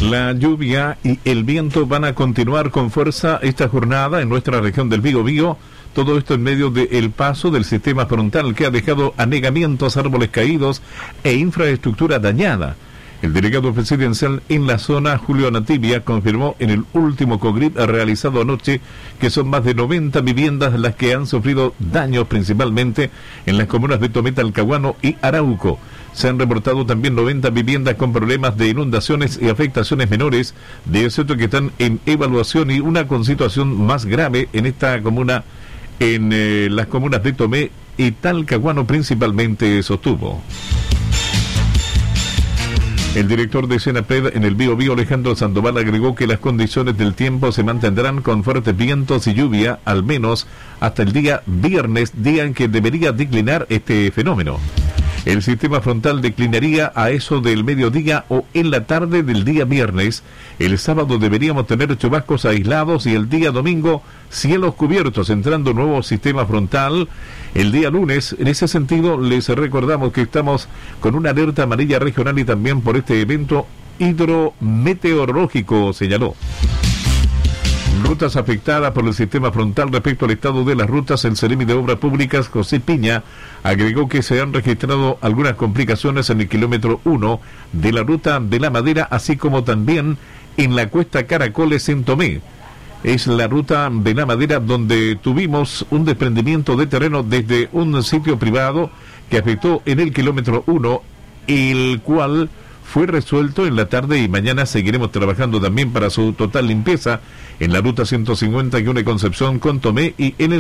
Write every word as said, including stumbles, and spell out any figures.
La lluvia y el viento van a continuar con fuerza esta jornada en nuestra región del Biobío. Todo esto en medio del paso del sistema frontal que ha dejado anegamientos, árboles caídos e infraestructura dañada. El delegado presidencial en la zona, Julio Anativia, confirmó en el último COGRIP realizado anoche que son más de noventa viviendas las que han sufrido daños, principalmente en las comunas de Tomé, Talcahuano y Arauco. Se han reportado también noventa viviendas con problemas de inundaciones y afectaciones menores, de excepto que están en evaluación, y una con situación más grave en esta comuna, en eh, las comunas de Tomé y Talcahuano principalmente, sostuvo. El director de Senapred en el Biobío, Alejandro Sandoval, agregó que las condiciones del tiempo se mantendrán con fuertes vientos y lluvia, al menos hasta el día viernes, día en que debería declinar este fenómeno. El sistema frontal declinaría a eso del mediodía o en la tarde del día viernes. El sábado deberíamos tener chubascos aislados y el día domingo cielos cubiertos, entrando nuevo sistema frontal el día lunes. En ese sentido, les recordamos que estamos con una alerta amarilla regional y también por este evento hidrometeorológico, señaló. Rutas afectadas por el sistema frontal. Respecto al estado de las rutas, el Seremi de Obras Públicas, José Piña, agregó que se han registrado algunas complicaciones en el kilómetro uno de la ruta de la Madera, así como también en la cuesta Caracoles en Tomé. Es la ruta de la Madera donde tuvimos un desprendimiento de terreno desde un sitio privado que afectó en el kilómetro uno, el cual fue resuelto en la tarde, y mañana seguiremos trabajando también para su total limpieza en la ruta ciento cincuenta que une Concepción con Tomé y en el